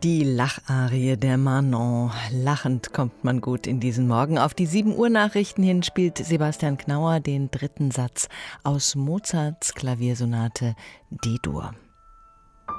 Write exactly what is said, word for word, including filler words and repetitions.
Die Lacharie der Manon. Lachend kommt man gut in diesen Morgen. Auf die sieben Uhr Nachrichten hin spielt Sebastian Knauer den dritten Satz aus Mozarts Klaviersonate D-Dur.